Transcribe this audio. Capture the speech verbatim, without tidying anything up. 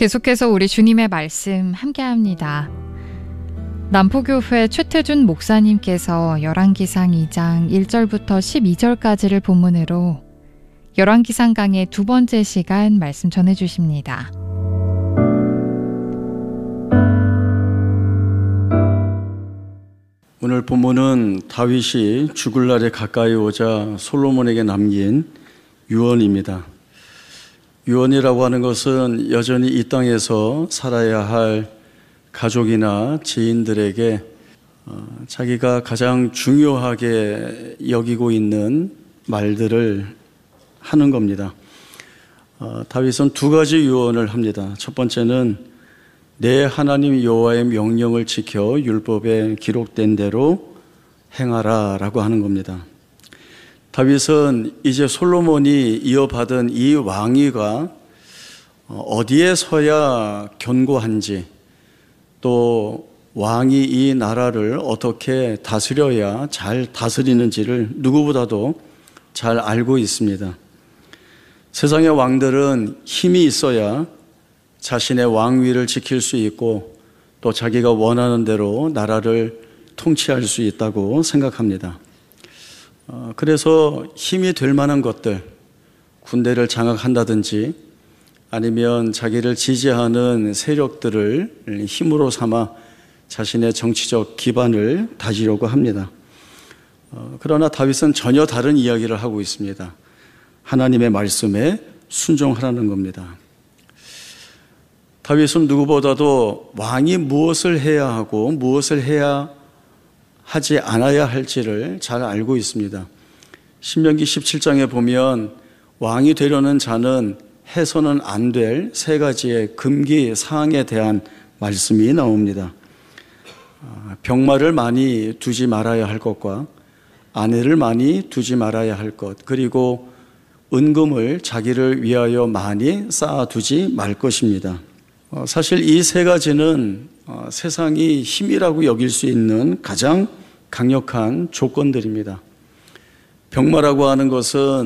계속해서 우리 주님의 말씀 함께합니다. 남포교회 최태준 목사님께서 열왕기상 이 장 일 절부터 십이 절까지를 본문으로 열왕기상 강의 두 번째 시간 말씀 전해주십니다. 오늘 본문은 다윗이 죽을 날에 가까이 오자 솔로몬에게 남긴 유언입니다. 유언이라고 하는 것은 여전히 이 땅에서 살아야 할 가족이나 지인들에게 자기가 가장 중요하게 여기고 있는 말들을 하는 겁니다. 다윗은 두 가지 유언을 합니다. 첫 번째는 내 하나님 여호와의 명령을 지켜 율법에 기록된 대로 행하라 라고 하는 겁니다. 다윗은 이제 솔로몬이 이어받은 이 왕위가 어디에 서야 견고한지, 또 왕이 이 나라를 어떻게 다스려야 잘 다스리는지를 누구보다도 잘 알고 있습니다. 세상의 왕들은 힘이 있어야 자신의 왕위를 지킬 수 있고 또 자기가 원하는 대로 나라를 통치할 수 있다고 생각합니다. 그래서 힘이 될 만한 것들, 군대를 장악한다든지 아니면 자기를 지지하는 세력들을 힘으로 삼아 자신의 정치적 기반을 다지려고 합니다. 그러나 다윗은 전혀 다른 이야기를 하고 있습니다. 하나님의 말씀에 순종하라는 겁니다. 다윗은 누구보다도 왕이 무엇을 해야 하고 무엇을 해야 하지 않아야 할지를 잘 알고 있습니다. 신명기 십칠 장에 보면 왕이 되려는 자는 해서는 안 될 세 가지의 금기 사항에 대한 말씀이 나옵니다. 병마를 많이 두지 말아야 할 것과 아내를 많이 두지 말아야 할 것, 그리고 은금을 자기를 위하여 많이 쌓아두지 말 것입니다. 사실 이 세 가지는 세상이 힘이라고 여길 수 있는 가장 강력한 조건들입니다. 병마라고 하는 것은